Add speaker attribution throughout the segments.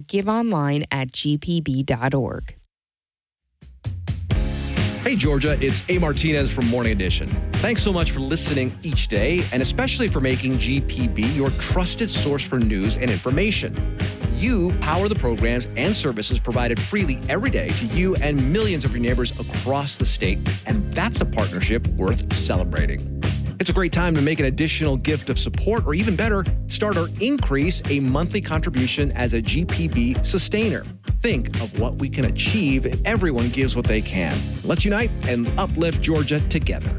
Speaker 1: give online at gpb.org.
Speaker 2: Hey, Georgia, it's A. Martinez from Morning Edition. Thanks so much for listening each day, and especially for making GPB your trusted source for news and information. You power the programs and services provided freely every day to you and millions of your neighbors across the state, and that's a partnership worth celebrating. It's a great time to make an additional gift of support, or even better, start or increase a monthly contribution as a GPB sustainer. Think of what we can achieve if everyone gives what they can. Let's unite and uplift Georgia together.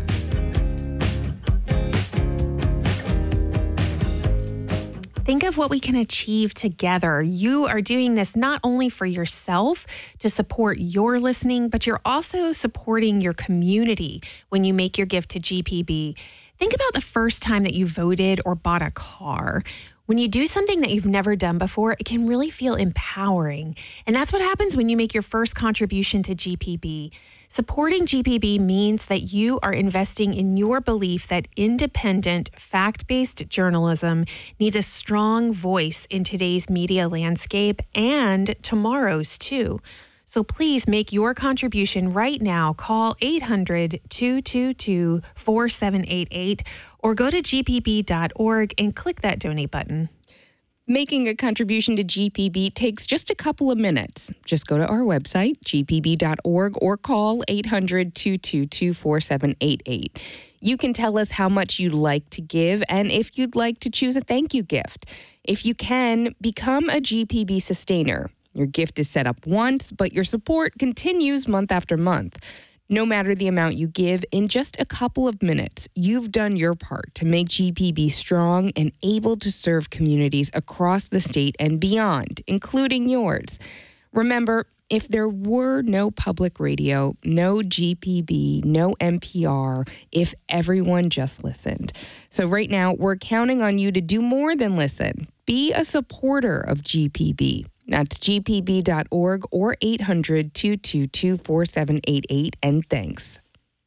Speaker 3: Think of what we can achieve together. You are doing this not only for yourself to support your listening, but you're also supporting your community when you make your gift to GPB. Think about the first time that you voted or bought a car. When you do something that you've never done before, it can really feel empowering. And that's what happens when you make your first contribution to GPB. Supporting GPB means that you are investing in your belief that independent, fact-based journalism needs a strong voice in today's media landscape and tomorrow's too. So please make your contribution right now. Call 800-222-4788 or go to gpb.org and click that donate button.
Speaker 1: Making a contribution to GPB takes just a couple of minutes. Just go to our website, gpb.org, or call 800-222-4788. You can tell us how much you'd like to give and if you'd like to choose a thank you gift. If you can, become a GPB sustainer. Your gift is set up once, but your support continues month after month. No matter the amount you give, in just a couple of minutes, you've done your part to make GPB strong and able to serve communities across the state and beyond, including yours. Remember, if there were no public radio, no GPB, no NPR, if everyone just listened. So right now, we're counting on you to do more than listen. Be a supporter of GPB. That's gpb.org or 800-222-4788, and thanks.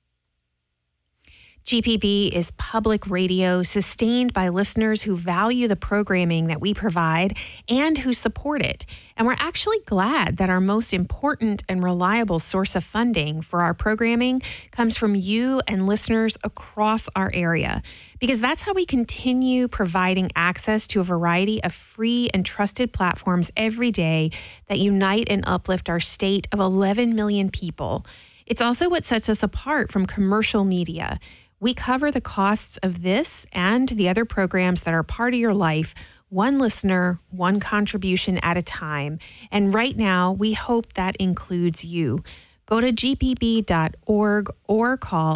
Speaker 3: GPB is public radio sustained by listeners who value the programming that we provide and who support it. And we're actually glad that our most important and reliable source of funding for our programming comes from you and listeners across our area, because that's how we continue providing access to a variety of free and trusted platforms every day that unite and uplift our state of 11 million people. It's also what sets us apart from commercial media. We cover the costs of this and the other programs that are part of your life, one listener, one contribution at a time. And right now, we hope that includes you. Go to gpb.org or call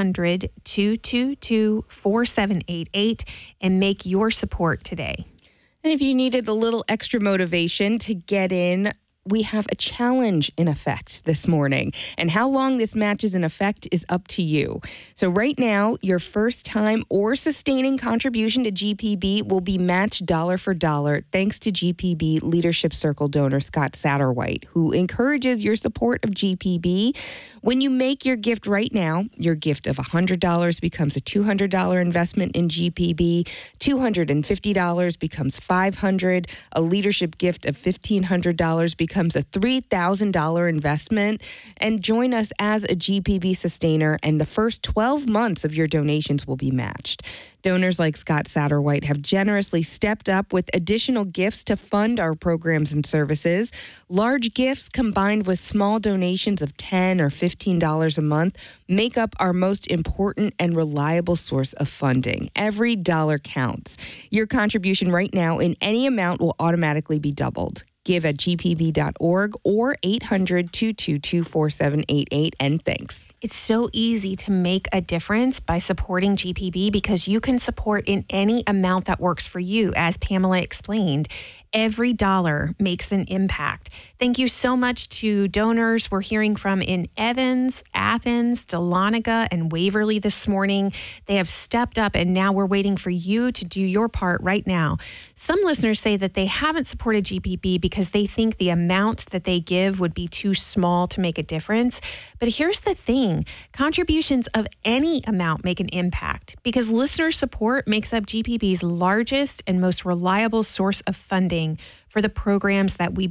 Speaker 3: 800-222-4788 and make your support today.
Speaker 1: And if you needed a little extra motivation to get in, we have a challenge in effect this morning. And how long this match is in effect is up to you. So right now, your first time or sustaining contribution to GPB will be matched dollar for dollar thanks to GPB Leadership Circle donor Scott Satterwhite, who encourages your support of GPB. When you make your gift right now, your gift of $100 becomes a $200 investment in GPB, $250 becomes $500, a leadership gift of $1,500 becomes a $3,000 investment. And join us as a GPB sustainer, and the first 12 months of your donations will be matched. Donors like Scott Satterwhite have generously stepped up with additional gifts to fund our programs and services. Large gifts combined with small donations of $10 or $15 a month make up our most important and reliable source of funding. Every dollar counts. Your contribution right now in any amount will automatically be doubled. Give at gpb.org or 800-222-4788, and thanks.
Speaker 3: It's so easy to make a difference by supporting GPB because you can support in any amount that works for you, as Pamela explained. Every dollar makes an impact. Thank you so much to donors we're hearing from in Evans, Athens, Dahlonega, and Waverly this morning. They have stepped up, and now we're waiting for you to do your part right now. Some listeners say that they haven't supported GPB because they think the amount that they give would be too small to make a difference. But here's the thing. Contributions of any amount make an impact because listener support makes up GPB's largest and most reliable source of funding for the programs that we